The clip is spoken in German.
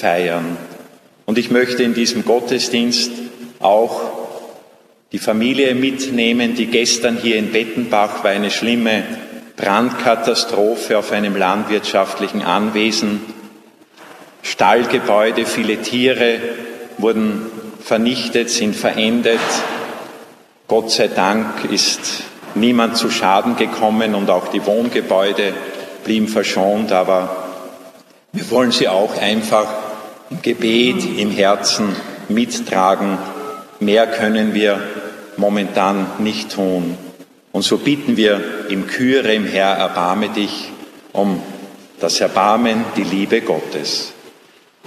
feiern. Und ich möchte in diesem Gottesdienst auch die Familie mitnehmen, die gestern hier in Bettenbach war eine schlimme Brandkatastrophe auf einem landwirtschaftlichen Anwesen. Stallgebäude, viele Tiere wurden vernichtet, sind verendet. Gott sei Dank ist niemand zu Schaden gekommen und auch die Wohngebäude blieben verschont, aber wir wollen sie auch einfach im Gebet, im Herzen mittragen. Mehr können wir momentan nicht tun. Und so bitten wir im Kyrie, im Herr, erbarme dich, um das Erbarmen, die Liebe Gottes.